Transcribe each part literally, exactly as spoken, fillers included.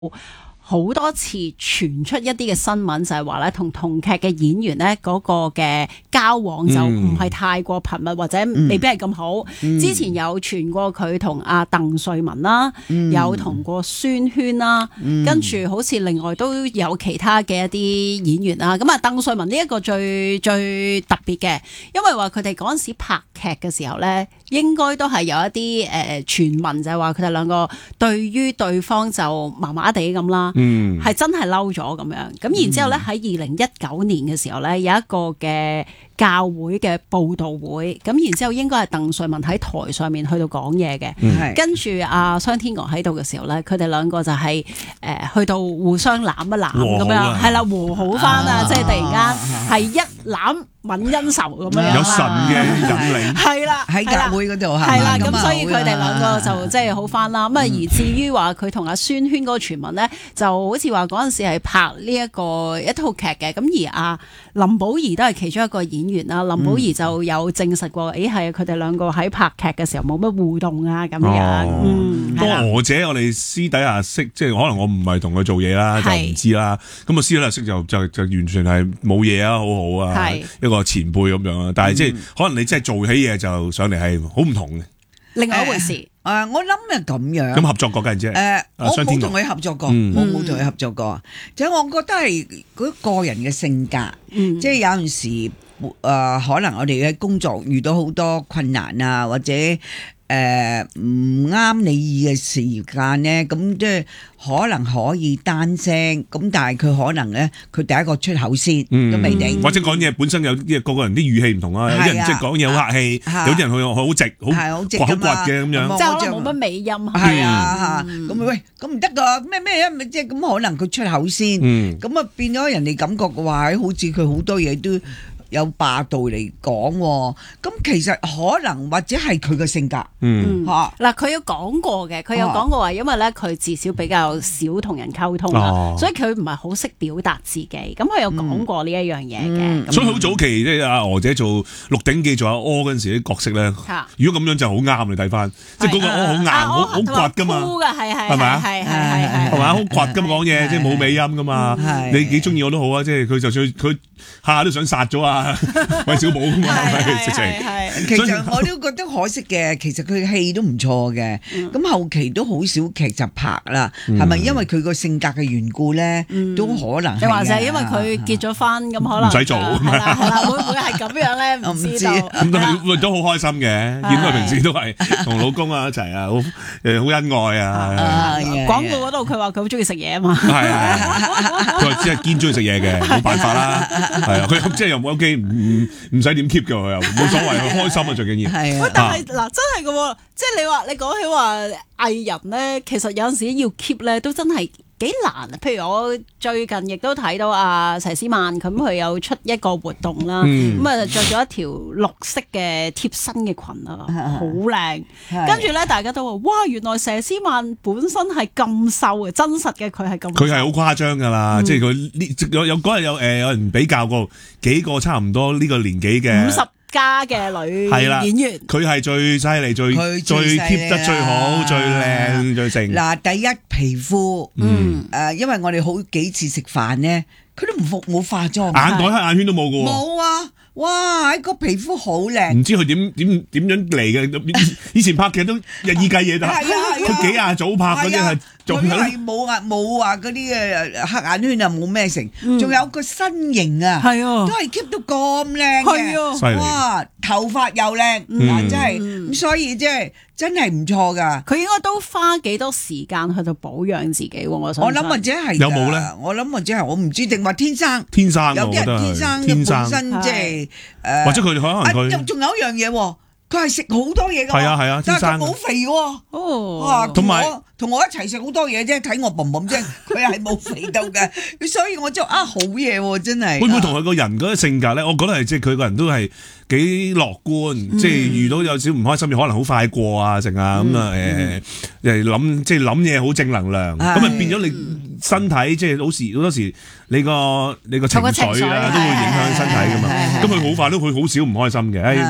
好多次傳出一啲嘅新聞，就係話咧，同同劇嘅演員咧嗰個嘅交往就唔係太過頻密，或者未必係咁好。嗯、之前有傳過佢同阿鄧萃雯啦，嗯、有同過孫軒啦，嗯、跟住好似另外都有其他嘅一啲演員啦。咁啊，鄧萃雯呢一個最最特別嘅，因為話佢哋嗰陣時拍劇嘅時候咧，應該都係有一啲誒傳聞，就係話佢哋兩個對於對方就麻麻地咁啦。嗯，係真係嬲咗咁樣，咁然之後咧喺二零一九年嘅時候咧，有一個嘅教會嘅佈道會，咁然之後應該係鄧萃雯喺台上面去到講嘢嘅，嗯、跟住阿商天娥喺度嘅時候咧，佢哋兩個就係、是、誒、呃、去到互相攬一攬咁樣，係啦和好翻啊，即係突然間係一攬泯恩仇咁樣， 有神嘅引領， 係啦喺教會嗰度係啦，咁所以佢哋兩個就即係好翻啦。咁啊、嗯、而至於話佢同阿孫軒嗰個傳聞咧，就好似話嗰陣時係拍呢一個一套劇嘅，咁而阿林保怡都係其中一個演員啦。林保怡就有證實過，誒係佢哋兩個喺拍劇嘅時候冇乜互動啊咁樣。 哦、嗯，不過娥姐我哋私底下識，即係可能我唔係同佢做嘢啦，就唔知啦。咁啊私底下識就就就完全係冇嘢啊，好好啊，係一個前輩咁樣啊。但係即係可能你真係做起嘢就上嚟係好唔同嘅。 另外一回事，誒、 呃，我諗係咁樣。 咁合作過梗係啫。誒、呃， 我冇同佢合作過，嗯、我冇同佢合作過。即係、嗯、我覺得係嗰個人嘅性格，嗯、即係有陣時誒、呃，可能我哋嘅工作遇到好多困難啊，或者誒唔啱你意嘅時間咧，咁即係可能可以單聲，咁但係佢可能咧，佢第一個出口先、嗯、都未定， 或者講嘢本身有啲個個人啲語氣唔同啊，有啲人即係講嘢好客氣， 啊、 有啲人佢好直，好好直好倔嘅咁樣， 即係可能冇乜尾音。 係啊，咁、嗯、喂，咁唔得噶，咩咩啊，即係咁可能佢出口先，咁啊、嗯、變咗人哋感覺嘅話，好似佢好多嘢都有霸道嚟講，咁其實可能或者係佢嘅性格， 嗯吓嗱，佢有講過嘅，佢有講過話，因為咧佢至少比較少同人溝通啦，哦、所以佢唔係好識表達自己，咁佢有講過呢一樣嘢嘅。嗯嗯、 所以好早期即係阿娥姐做《鹿鼎記》做阿柯嗰陣時啲角色咧，啊、如果咁樣就好啱你睇翻，即係嗰個柯好硬，好好倔噶嘛， 係係係咪啊？ 係係係係嘛，好倔咁講嘢，即係冇尾音噶嘛。你幾中意我都好啊，即係佢就算佢下下都想殺咗啊！韋小寶啊嘛，直情。 其實我都覺得可惜嘅，其實佢戲都唔錯嘅，咁後期都好少劇集拍啦，係咪因為佢個性格嘅緣故咧？都可能。你話就係因為佢結咗婚，咁可能唔使做。係啦係啦， 會唔會係咁樣咧？唔知道。 咁都都好開心嘅，見佢平時都係同老公啊一齊啊，好誒好恩愛啊。 廣告嗰度佢話佢好中意食嘢啊嘛。 係啊，佢話只係堅中意食嘢嘅，冇辦法啦。係啊，佢即係又冇機，唔唔唔使點 keep 嘅，佢又冇所謂，佢開心啊最緊要。係啊， 但係嗱真係嘅，即係你話你講起話藝人咧，其實有陣時要 keep 咧，都真係幾難。譬如我最近亦都睇到阿佘詩曼，咁佢有出一個活動啦，咁啊着咗一條綠色嘅貼身嘅裙啊，好靚。跟住咧，大家都話哇，原來佘詩曼本身係咁瘦嘅，真實嘅佢係咁。佢係好誇張噶啦，嗯、即係佢呢有有嗰日有誒有人比較過幾個差唔多呢個年紀嘅五十加嘅女演員， 佢係最犀利，最最 keep 得最好，最靚最正。 嗱，第一皮膚，嗯，誒，因為我哋好幾次食飯咧，佢都唔服冇化妝，眼袋黑眼圈都冇嘅喎。 冇啊！哇，喺個皮膚好靚， 唔知佢點點點樣嚟嘅？以前拍劇都日以繼夜，但係佢幾廿組拍嗰啲係。 佢係冇啊冇話嗰啲誒黑眼圈啊冇咩成，仲有個身形啊，都係 keep 到咁靚嘅，哇頭髮又靚，嗱真係咁，所以即係真係唔錯噶。 佢應該都花幾多時間去到保養自己，我想。 我諗或者係有冇咧？ 我諗或者係我唔知定話天生， 天生有啲人天生嘅本身即係誒， 或者佢可能佢仲有一樣嘢，佢係食好多嘢噶， 係啊係啊，天生但係佢冇肥喎，哦，同埋。同我一齊食好多嘢啫，睇我嘣嘣聲，佢係冇肥到嘅，所以我就啊好嘢喎，真係。 會唔會同佢個人嗰個性格咧？我覺得係即係佢個人都係幾樂觀，嗯、即係遇到有少唔開心，可能好快過啊，成啊咁啊誒誒諗即係諗嘢好正能量，咁啊、嗯、變咗你身體即係好時好多時你個你個情緒啊都會影響身體噶嘛。咁佢好快都佢好少唔開心嘅。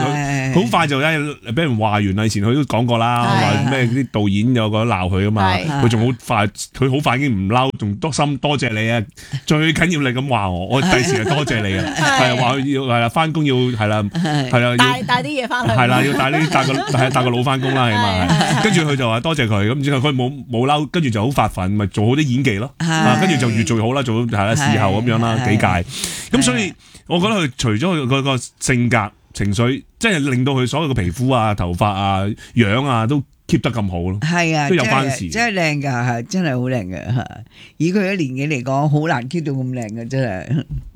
好快就咧俾人話完啦。以前佢都講過啦，話咩啲導演有個鬧佢啊嘛，佢仲好快，佢好快已經唔嬲，仲多心多謝你啊！最緊要你咁話我，我第時係多謝你啊！係話佢要係啦，翻工要係啦，係啦， 帶帶啲嘢翻去， 係啦，要帶啲帶個係帶個腦翻工啦，起碼係。跟住佢就話多謝佢，咁之後佢冇冇嬲，跟住就好發奮，咪做好啲演技咯。跟住就越做越好啦，做係啦，事後咁樣啦，幾屆。咁所以我覺得佢除咗佢嗰個性格、情緒，即係令到佢所有嘅皮膚啊、頭髮啊、樣啊都 keep 得咁好咯。 係啊， 都有關事， 真係靚㗎，係真係好靚嘅嚇。以佢嘅年紀嚟講，好難 keep 到咁靚嘅，真係。